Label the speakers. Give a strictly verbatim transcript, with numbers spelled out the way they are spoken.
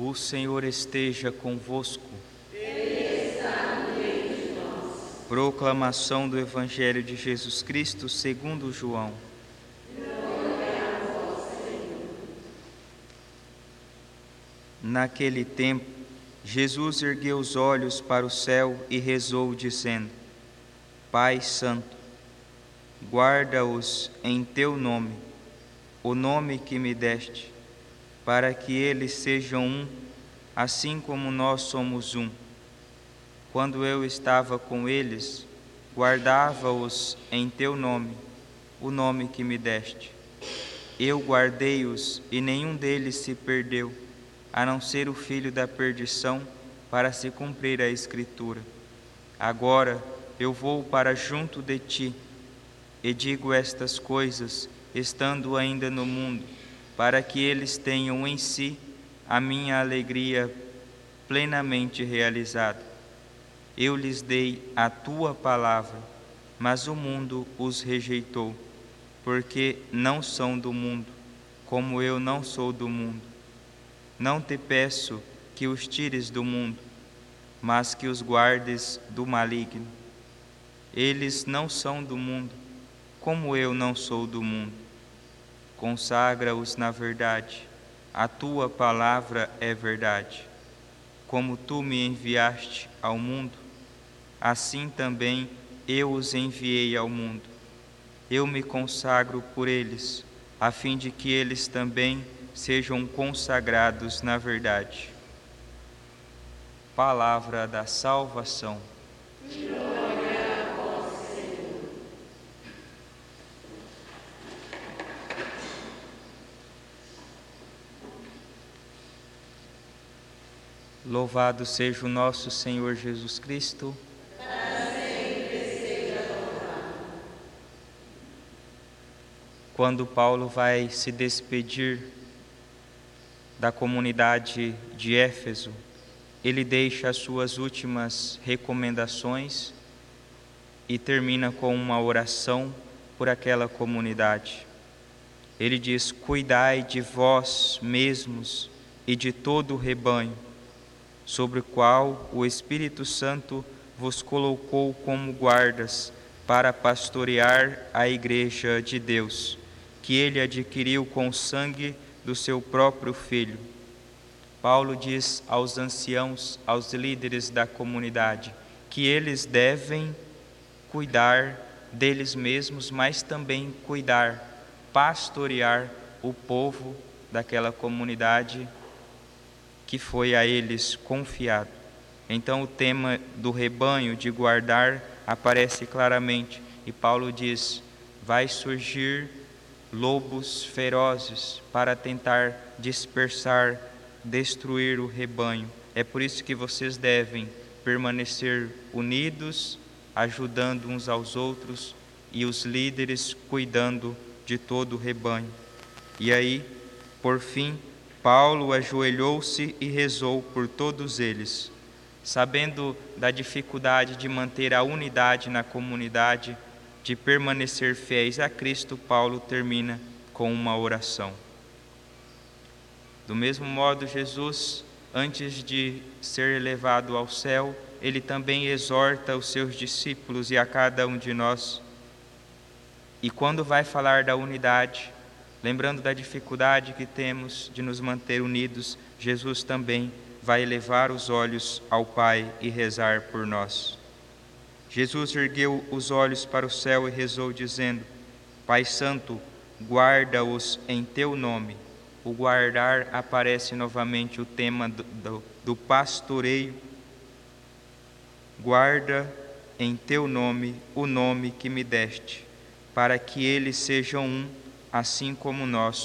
Speaker 1: O Senhor esteja convosco.
Speaker 2: Ele está no meio de nós.
Speaker 1: Proclamação do Evangelho de Jesus Cristo segundo João.
Speaker 2: Glória a vós, Senhor.
Speaker 1: Naquele tempo, Jesus ergueu os olhos para o céu e rezou, dizendo: Pai Santo, guarda-os em teu nome, o nome que me deste, para que eles sejam um, assim como nós somos um. Quando eu estava com eles, guardava-os em teu nome, o nome que me deste. Eu guardei-os e nenhum deles se perdeu, a não ser o filho da perdição, para se cumprir a Escritura. Agora eu vou para junto de ti, e digo estas coisas, estando ainda no mundo, para que eles tenham em si a minha alegria plenamente realizada. Eu lhes dei a tua palavra, mas o mundo os rejeitou, porque não são do mundo, como eu não sou do mundo. Não te peço que os tires do mundo, mas que os guardes do maligno. Eles não são do mundo, como eu não sou do mundo. Consagra-os na verdade. A tua palavra é verdade. Como tu me enviaste ao mundo, assim também eu os enviei ao mundo. Eu me consagro por eles, a fim de que eles também sejam consagrados na verdade. Palavra da salvação.
Speaker 2: Glória a vós, Senhor.
Speaker 1: Louvado seja o nosso Senhor Jesus Cristo.
Speaker 2: Para sempre seja louvado.
Speaker 1: Quando Paulo vai se despedir da comunidade de Éfeso, ele deixa as suas últimas recomendações e termina com uma oração por aquela comunidade. Ele diz: cuidai de vós mesmos e de todo o rebanho, sobre o qual o Espírito Santo vos colocou como guardas para pastorear a igreja de Deus, que ele adquiriu com o sangue do seu próprio Filho. Paulo diz aos anciãos, aos líderes da comunidade, que eles devem cuidar deles mesmos, mas também cuidar, pastorear o povo daquela comunidade que foi a eles confiado. Então o tema do rebanho, de guardar, aparece claramente, e Paulo diz: vai surgir lobos ferozes para tentar dispersar, destruir o rebanho. É por isso que vocês devem permanecer unidos, ajudando uns aos outros, e os líderes cuidando de todo o rebanho. E aí, por fim, Paulo ajoelhou-se e rezou por todos eles. Sabendo da dificuldade de manter a unidade na comunidade, de permanecer fiéis a Cristo, Paulo termina com uma oração. Do mesmo modo, Jesus, antes de ser elevado ao céu, ele também exorta os seus discípulos e a cada um de nós. E quando vai falar da unidade, lembrando da dificuldade que temos de nos manter unidos, Jesus também vai elevar os olhos ao Pai e rezar por nós. Jesus ergueu os olhos para o céu e rezou, dizendo: Pai Santo, guarda-os em teu nome. O guardar aparece novamente o tema do, do, do pastoreio. Guarda em teu nome o nome que me deste, para que eles sejam um, assim como nós